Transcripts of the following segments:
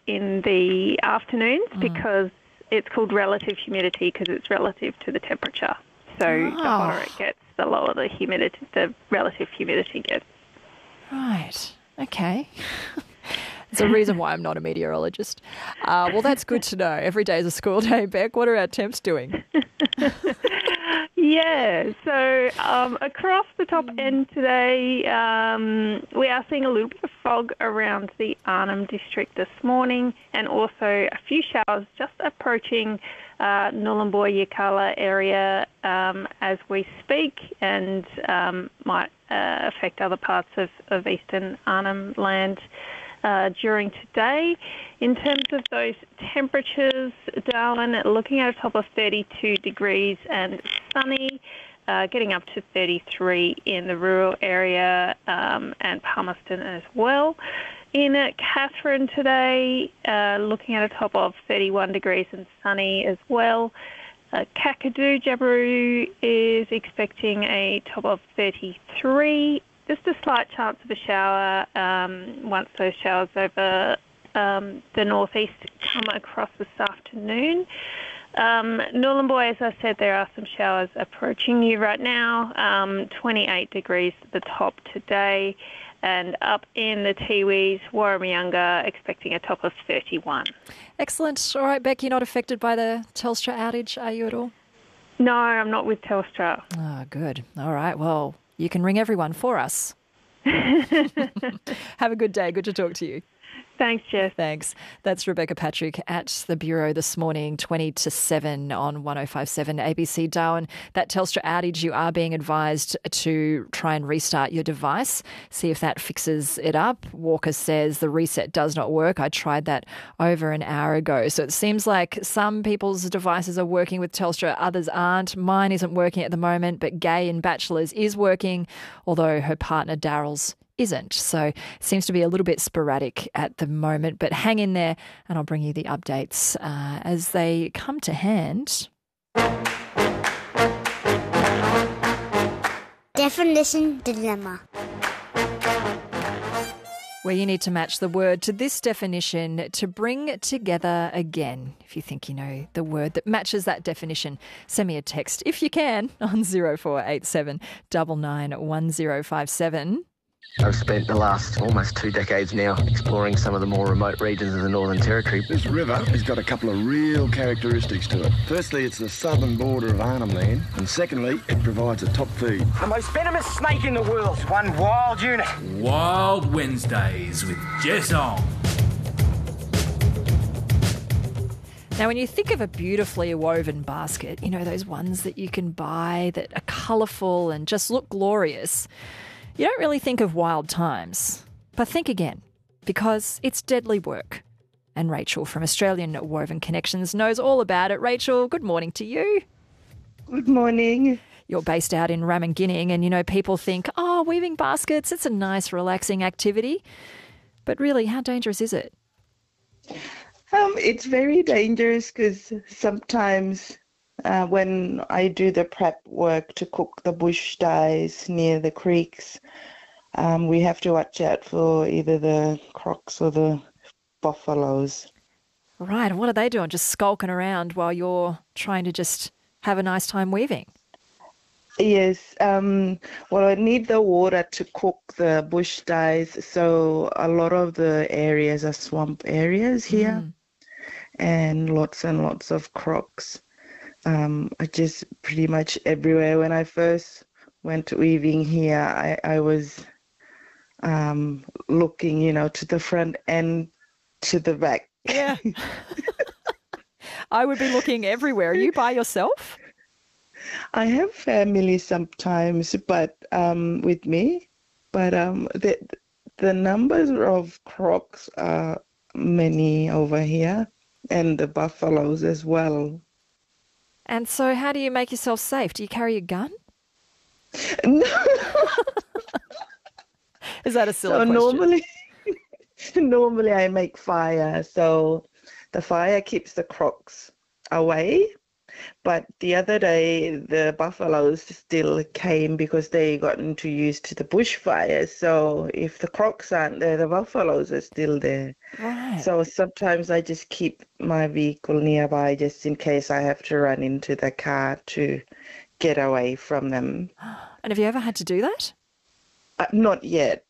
in the afternoons because it's called relative humidity because it's relative to the temperature. So the hotter it gets, the lower the relative humidity gets. Right. Okay. There's a reason why I'm not a meteorologist. Well, that's good to know. Every day is a school day, Beck. What are our temps doing? Yeah, so across the top end today, we are seeing a little bit of fog around the Arnhem district this morning and also a few showers just approaching Nhulunbuy Yirrkala area as we speak and might affect other parts of eastern Arnhem land during today. In terms of those temperatures, Darwin, looking at a top of 32 degrees and sunny, getting up to 33 in the rural area and Palmerston as well. In Katherine today, looking at a top of 31 degrees and sunny as well. Kakadu, Jabiru is expecting a top of 33. Just a slight chance of a shower once those showers over the northeast come across this afternoon. Nhulunbuy, as I said, there are some showers approaching you right now. 28 degrees at the top today. And up in the Tiwis, Warramyunga, expecting a top of 31. Excellent. All right, Beck, you're not affected by the Telstra outage, are you at all? No, I'm not with Telstra. Oh, good. All right, well, you can ring everyone for us. Have a good day. Good to talk to you. Thanks, Jess. Thanks. That's Rebecca Patrick at the Bureau this morning, 20 to 7 on 105.7 ABC Darwin. That Telstra outage, you are being advised to try and restart your device, see if that fixes it up. Walker says the reset does not work. I tried that over an hour ago. So it seems like some people's devices are working with Telstra, others aren't. Mine isn't working at the moment, but Gay in Bachelors is working, although her partner Daryl's isn't. So it seems to be a little bit sporadic at the moment, but hang in there and I'll bring you the updates as they come to hand. Definition dilemma. Where you need to match the word to this definition to bring together again. If you think you know the word that matches that definition, send me a text if you can on 0487 991057. I've spent the last almost 2 decades now exploring some of the more remote regions of the Northern Territory. This river has got a couple of real characteristics to it. Firstly, it's the southern border of Arnhem Land, and secondly, it provides a top feed. The most venomous snake in the world, one wild unit. Wild Wednesdays with Jess Ong. Now, when you think of a beautifully woven basket, you know, those ones that you can buy that are colourful and just look glorious, you don't really think of Wild Times, but think again, because it's deadly work. And Rachel from Australian Woven Connections knows all about it. Rachel, good morning to you. Good morning. You're based out in Ramingining and, you know, people think, oh, weaving baskets, it's a nice, relaxing activity. But really, how dangerous is it? It's very dangerous because sometimes when I do the prep work to cook the bush dyes near the creeks, we have to watch out for either the crocs or the buffaloes. Right, and what are they doing? Just skulking around while you're trying to just have a nice time weaving? Yes, well, I need the water to cook the bush dyes, so a lot of the areas are swamp areas here, and lots of crocs. I just pretty much everywhere. When I first went to weaving here, I was looking, you know, to the front and to the back. Yeah. I would be looking everywhere. Are you by yourself? I have family sometimes, but with me. But the numbers of crocs are many over here, and the buffaloes as well. And so how do you make yourself safe? Do you carry a gun? No. Is that a silly question? Normally I make fire, so the fire keeps the crocs away. But the other day, the buffaloes still came because they gotten too used to the bushfires. So if the crocs aren't there, the buffaloes are still there. Right. So sometimes I just keep my vehicle nearby just in case I have to run into the car to get away from them. And have you ever had to do that? Not yet.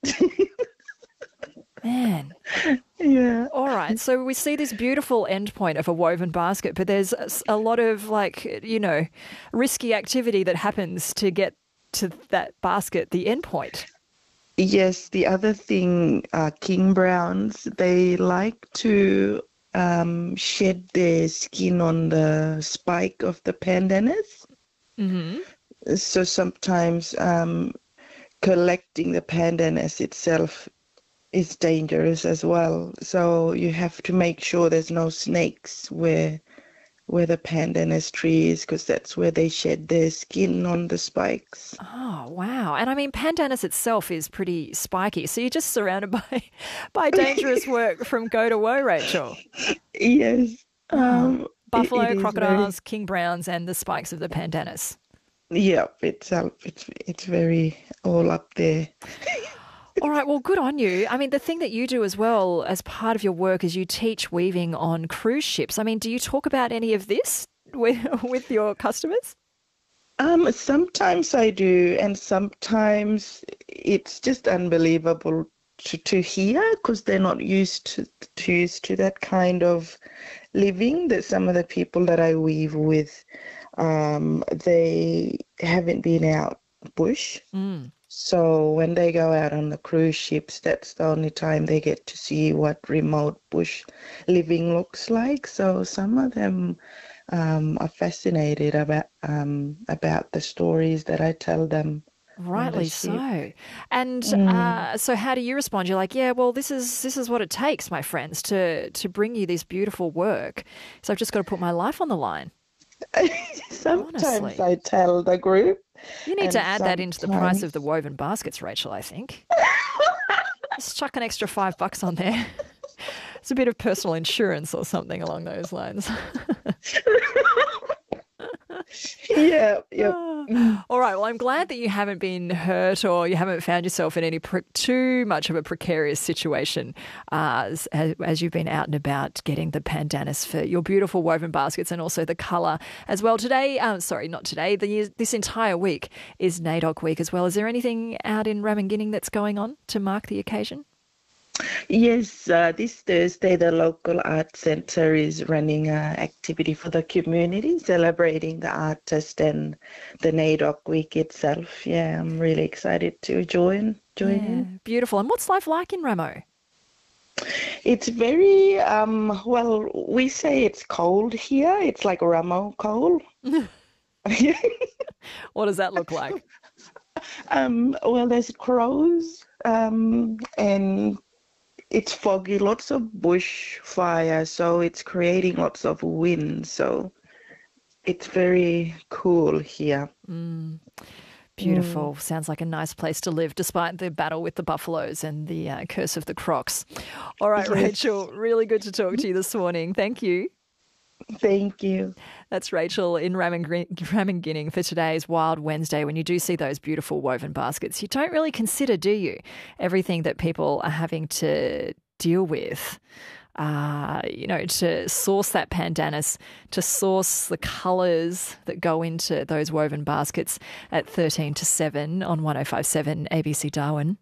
Man. Yeah. All right. So we see this beautiful endpoint of a woven basket, but there's a lot of risky activity that happens to get to that basket, the endpoint. Yes. The other thing, king browns, they like to shed their skin on the spike of the pandanus. Mm-hmm. So sometimes collecting the pandanus itself is dangerous as well. So you have to make sure there's no snakes where the pandanus tree is, because that's where they shed their skin on the spikes. Oh, wow. And I mean, pandanus itself is pretty spiky. So you're just surrounded by dangerous work from go to woe, Rachel. Yes. Buffalo, crocodiles, king browns, and the spikes of the pandanus. Yeah, it's very all up there. All right, well, good on you. I mean, the thing that you do as well as part of your work is you teach weaving on cruise ships. I mean, do you talk about any of this with your customers? Sometimes I do, and sometimes it's just unbelievable to hear, because they're not used to that kind of living. That some of the people that I weave with, they haven't been out bush. So when they go out on the cruise ships, that's the only time they get to see what remote bush living looks like. So some of them are fascinated about the stories that I tell them. Rightly so. And so how do you respond? You're like, yeah, well, this is what it takes, my friends, to bring you this beautiful work. So I've just got to put my life on the line. Sometimes Honestly. I tell the group. You need to add that into the price of the woven baskets, Rachel, I think. Just chuck an extra $5 on there. It's a bit of personal insurance or something along those lines. Yeah. All right. Well, I'm glad that you haven't been hurt or you haven't found yourself in any too much of a precarious situation as you've been out and about getting the pandanus for your beautiful woven baskets and also the colour as well. Today, not today, this entire week is NAIDOC week as well. Is there anything out in Ramingining that's going on to mark the occasion? Yes, this Thursday the local art centre is running an activity for the community, celebrating the artist and the NAIDOC week itself. Yeah, I'm really excited to join in. Beautiful. And what's life like in Ramo? It's very, we say it's cold here. It's like Ramo cold. What does that look like? Well, there's crows and it's foggy, lots of bush fire, so it's creating lots of wind. So it's very cool here. Beautiful. Sounds like a nice place to live, despite the battle with the buffaloes and the curse of the crocs. All right, Yes. Rachel, really good to talk to you this morning. Thank you. Thank you. That's Rachel in Ramingining for today's Wild Wednesday. When you do see those beautiful woven baskets, you don't really consider, do you, everything that people are having to deal with, to source that pandanus, to source the colours that go into those woven baskets at 13 to 7 on 105.7 ABC Darwin.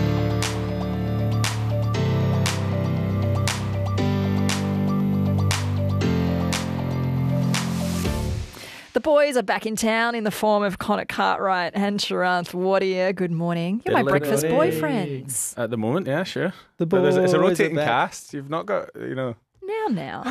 The boys are back in town in the form of Connor Cartwright and Sharanth Wadia. Good morning. You're my breakfast boyfriends. At the moment, yeah, sure. The But it's a boys rotating are back. cast. You've not got, Now.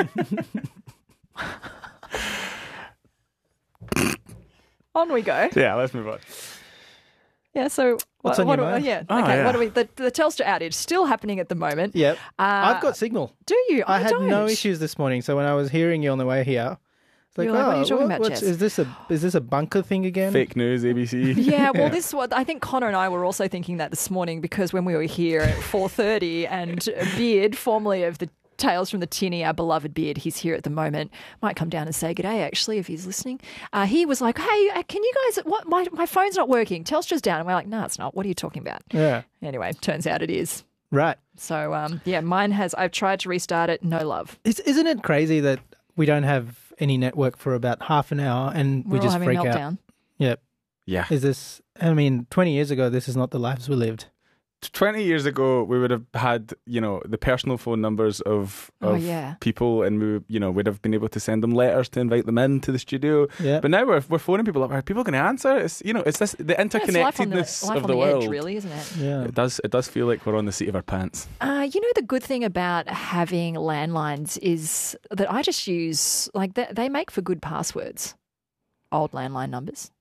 On we go. Yeah, let's move on. Yeah, so What's on your mind? What do we? The Telstra outage still happening at the moment. Yep. I've got signal. Do you? I had don't. no issues this morning. So when I was hearing you on the way here, it's like, You're like, what are you talking about, what's- Jess? is this a bunker thing again? Fake news, ABC. Yeah, well, this is what I think Connor and I were also thinking that this morning, because when we were here at 4:30 and Beard, formerly of the Tales from the Tinny, our beloved beard, he's here at the moment. Might come down and say g'day, actually, if he's listening. He was like, hey, can you guys, what? My phone's not working. Telstra's down. And we're like, no, it's not. What are you talking about? Yeah. Anyway, turns out it is. Right. So, mine has, I've tried to restart it. No love. Isn't it crazy that we don't have any network for about half an hour and we We're all just having freak a out? meltdown. Yep. Yeah. Is this, 20 years ago, this is not the lives we lived. 20 years ago, we would have had, the personal phone numbers of people, and we'd have been able to send them letters to invite them into the studio. Yeah. But now we're phoning people up. Are people going to answer? It's this the interconnectedness life of on the the world. edge, really, isn't it? Yeah. It does feel like we're on the seat of our pants. The good thing about having landlines is that I just use, they make for good passwords. Old landline numbers.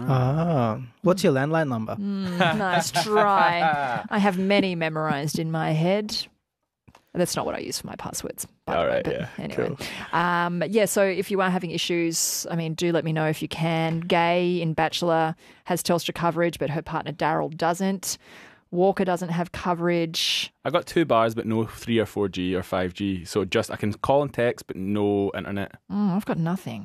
What's your landline number? Nice try. I have many memorized in my head. That's not what I use for my passwords. All right, Anyway. Cool. So if you are having issues, do let me know if you can. Gay in Bachelor has Telstra coverage, but her partner Daryl doesn't. Walker doesn't have coverage. I got 2 bars, but no 3 or 4G or 5G. So I can call and text, but no internet. I've got nothing.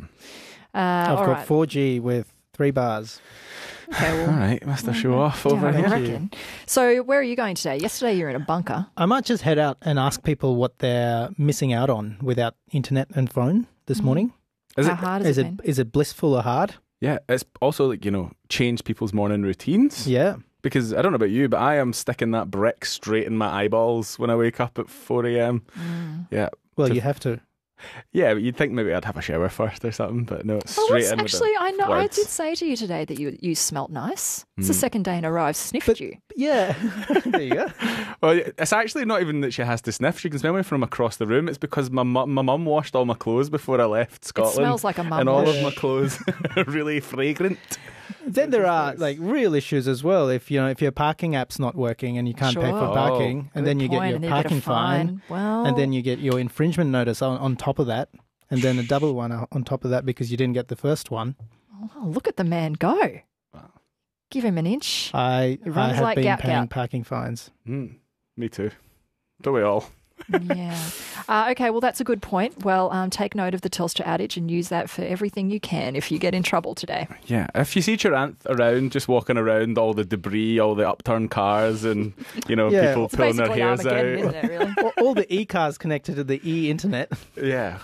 I've got 4G with 3 bars. Okay, well, all right, Mr. Show Off over I here. reckon. So where are you going today? Yesterday you were in a bunker. I might just head out and ask people what they're missing out on without internet and phone this morning. How hard has it been? Is it blissful or hard? Yeah, it's also change people's morning routines. Yeah. Because I don't know about you, but I am sticking that brick straight in my eyeballs when I wake up at 4 a.m. Yeah. Well, you have to. Yeah, but you'd think maybe I'd have a shower first or something, but no, it's straight in. Actually, I know. I words. did say to you today that you smelt nice. It's the second day in a row I've sniffed you. Yeah. There you go. Well, it's actually not even that she has to sniff. She can smell me from across the room. It's because my mum washed all my clothes before I left Scotland. It smells like a mum and all wash. of my clothes are really fragrant. Then there are real issues as well. If your parking app's not working and you can't pay for parking, and then you get your parking fine, and then you get your infringement notice on top of that, and then a double one on top of that because you didn't get the first one. Oh, look at the man go! Wow. Give him an inch. I have like been Gout paying Gout. parking fines. Me too. Don't we all? Yeah. Okay, well, that's a good point. Well, take note of the Telstra outage and use that for everything you can if you get in trouble today. Yeah, if you see your aunt around, just walking around all the debris, all the upturned cars and, people It's pulling their basically hairs Armageddon, out. isn't it, really? All the e-cars connected to the e-internet. Yeah.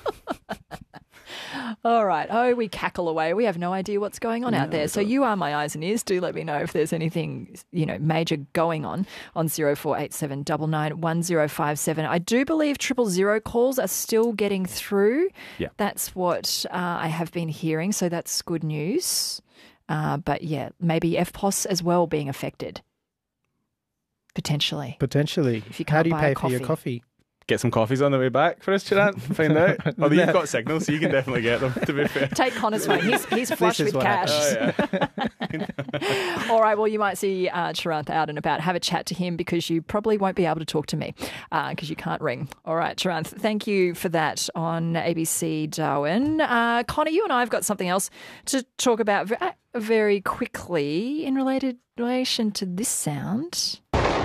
All right. Oh, we cackle away. We have no idea what's going on out there. So you are my eyes and ears. Do let me know if there's anything, major going on 0487 99 1057. I do believe 000 calls are still getting through. Yeah. That's what I have been hearing. So that's good news. But yeah, maybe FPOS as well being affected. Potentially. If you How can't do you buy pay a for your coffee. coffee? Get some coffees on the way back for us, Chirant, and find out. Although you've got signal, so you can definitely get them, to be fair. Take Connor's phone. He's flush with cash. All right, well, you might see Charantha out and about. Have a chat to him because you probably won't be able to talk to me because you can't ring. All right, Charantha, thank you for that on ABC Darwin. Connor, you and I have got something else to talk about very quickly in relation to this sound.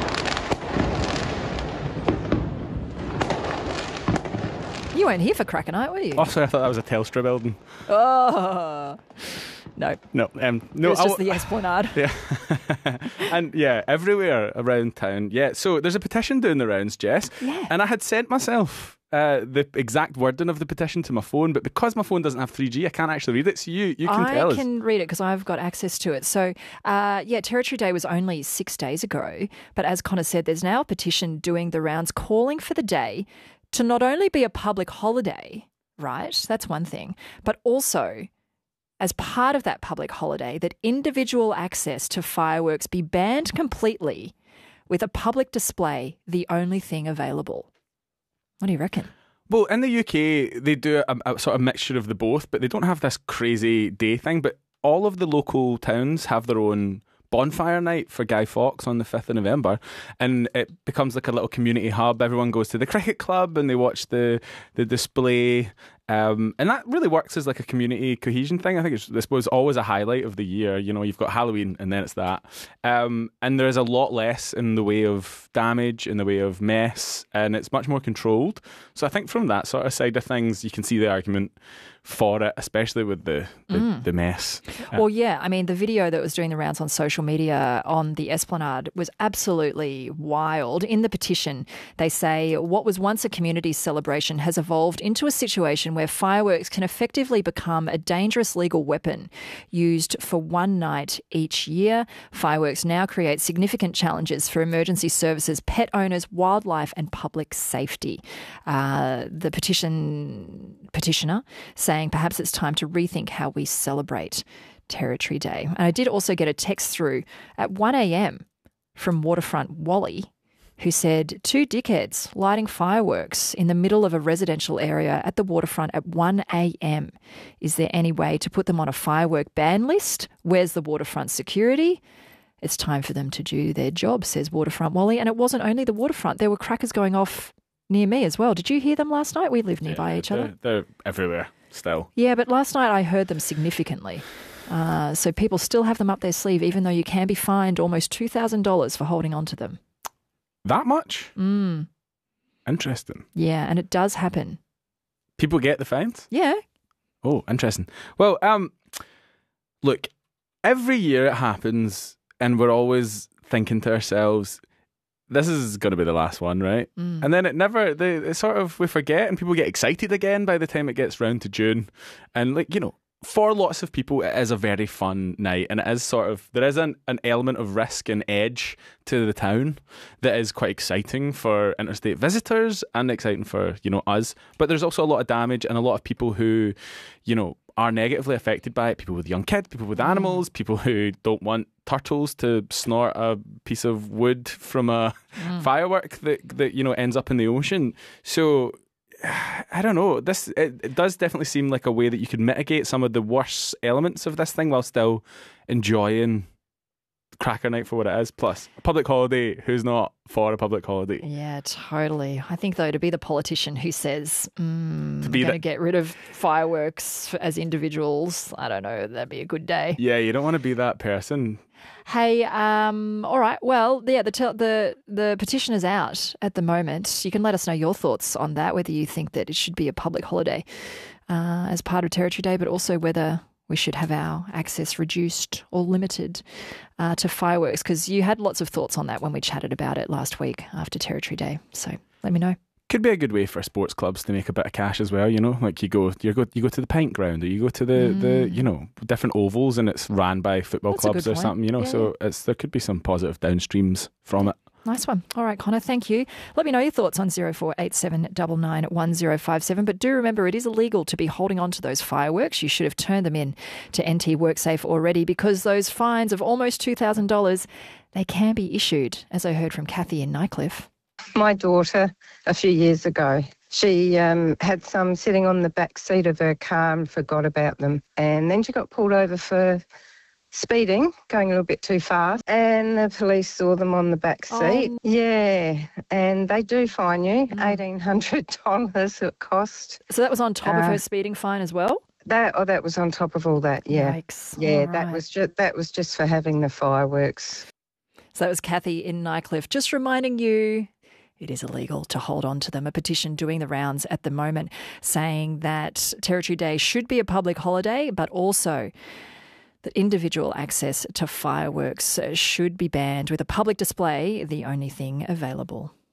You weren't here for Cracker Night, were you? Oh, sorry, I thought that was a Telstra building. Oh, no. No, It was just the Esplanade. Yeah. And yeah, everywhere around town. Yeah, so there's a petition doing the rounds, Jess. Yeah. And I had sent myself the exact wording of the petition to my phone, but because my phone doesn't have 3G, I can't actually read it. So you can tell us. I can read it because I've got access to it. So, Territory Day was only 6 days ago. But as Connor said, there's now a petition doing the rounds calling for the day to not only be a public holiday, right? That's one thing, but also as part of that public holiday, that individual access to fireworks be banned completely with a public display the only thing available. What do you reckon? Well, in the UK, they do a sort of mixture of the both, but they don't have this crazy day thing. But all of the local towns have their own bonfire night for Guy Fawkes on the 5th of November, and it becomes like a little community hub. Everyone goes to the cricket club and they watch the display, And that really works as like a community cohesion thing. I think this was always a highlight of the year. You know, you've got Halloween and then it's that. And there's a lot less in the way of damage, in the way of mess, and it's much more controlled. So I think from that sort of side of things, you can see the argument for it, especially with the mess. Well, yeah, I mean, the video that was doing the rounds on social media on the Esplanade was absolutely wild. In the petition, they say what was once a community celebration has evolved into a situation where fireworks can effectively become a dangerous legal weapon used for one night each year. Fireworks now create significant challenges for emergency services, pet owners, wildlife and public safety. The petitioner saying perhaps it's time to rethink how we celebrate Territory Day. And I did also get a text through at 1 a.m. from Waterfront Wally, who said, 2 dickheads lighting fireworks in the middle of a residential area at the waterfront at 1 a.m. Is there any way to put them on a firework ban list? Where's the waterfront security? It's time for them to do their job, says Waterfront Wally. And it wasn't only the waterfront. There were crackers going off near me as well. Did you hear them last night? We live nearby each other. They're everywhere still. Yeah, but last night I heard them significantly. So people still have them up their sleeve, even though you can be fined almost $2,000 for holding on to them. That much? Interesting. Yeah, and it does happen. People get the fines? Yeah. Oh, interesting. Well, look, every year it happens and we're always thinking to ourselves, this is going to be the last one, right? And then we forget and people get excited again by the time it gets round to June. And like, you know, for lots of people, it is a very fun night, and it is there is an element of risk and edge to the town that is quite exciting for interstate visitors and exciting for, you know, us. But there's also a lot of damage and a lot of people who, you know, are negatively affected by it. People with young kids, people with animals, people who don't want turtles to snort a piece of wood from a firework that you know ends up in the ocean. So I don't know. It does definitely seem like a way that you could mitigate some of the worst elements of this thing while still enjoying Cracker Night for what it is. Plus, a public holiday. Who's not for a public holiday? Yeah, totally. I think, though, to be the politician who says, I'm going to get rid of fireworks as individuals, I don't know, that'd be a good day. Yeah, you don't want to be that person. Hey, all right. Well, yeah, the petition is out at the moment. You can let us know your thoughts on that, whether you think that it should be a public holiday as part of Territory Day, but also whether we should have our access reduced or limited to fireworks, because you had lots of thoughts on that when we chatted about it last week after Territory Day. So let me know. Could be a good way for sports clubs to make a bit of cash as well, you know, like you go to the pint ground, or you go to the you know, different ovals and it's ran by football clubs or something, you know, so there could be some positive downstreams from it. Nice one. All right, Connor, thank you. Let me know your thoughts on 0487 99 1057. But do remember, it is illegal to be holding on to those fireworks. You should have turned them in to NT WorkSafe already, because those fines of almost $2,000, they can be issued, as I heard from Kathy in Nycliffe. My daughter, a few years ago, she had some sitting on the back seat of her car and forgot about them. And then she got pulled over for speeding, going a little bit too fast, and the police saw them on the back seat. Oh. Yeah, and they do fine you, $1,800 it cost. So that was on top of her speeding fine as well? That was on top of all that, yeah. Yikes. Yeah, that was just for having the fireworks. So that was Kathy in Nycliffe, just reminding you it is illegal to hold on to them. A petition doing the rounds at the moment saying that Territory Day should be a public holiday, but also that individual access to fireworks should be banned, with a public display the only thing available.